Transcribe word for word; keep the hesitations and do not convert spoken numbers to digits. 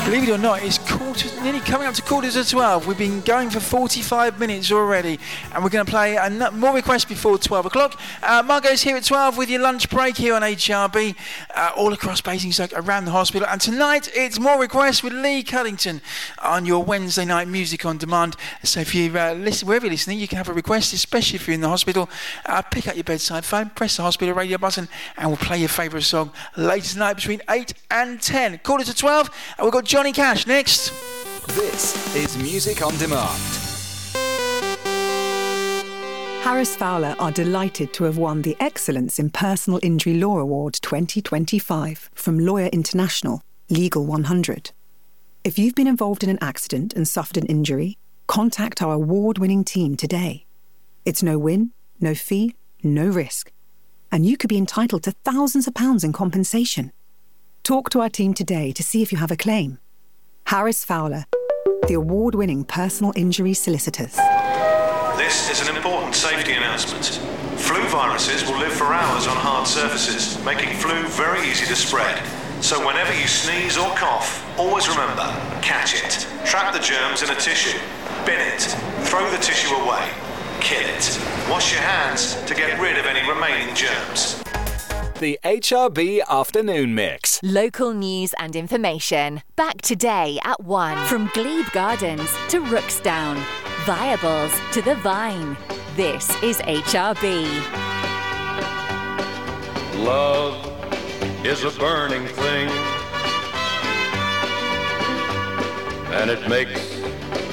Believe it or not, it's quarter, nearly coming up to quarter to twelve. We've been going for forty-five minutes already, and we're going to play a, more requests before twelve o'clock. Uh, Margot's here at twelve with your lunch break here on H R B, uh, all across Basingstoke, around the hospital. And tonight, it's more requests with Lee Cullington on your Wednesday night music on demand. So if you uh, listen, wherever you're listening, you can have a request, especially if you're in the hospital. Uh, pick up your bedside phone, press the hospital radio button, and we'll play your favourite song later tonight between eight and ten. Quarter to twelve, and we've got Johnny Cash next. This is Music on Demand. Harris Fowler are delighted to have won the Excellence in Personal Injury Law Award twenty twenty-five from Lawyer International, Legal one hundred. If you've been involved in an accident and suffered an injury, contact our award-winning team today. It's no win, no fee, no risk. And you could be entitled to thousands of pounds in compensation. Talk to our team today to see if you have a claim. Harris Fowler, the award-winning personal injury solicitors. This is an important safety announcement. Flu viruses will live for hours on hard surfaces, making flu very easy to spread. So whenever you sneeze or cough, always remember, catch it. Trap the germs in a tissue. Bin it. Throw the tissue away. Kill it. Wash your hands to get rid of any remaining germs. The H R B Afternoon Mix. Local news and information. Back today at one. From Glebe Gardens to Rooksdown. Viables to the Vine. This is H R B. Love is a burning thing, and it makes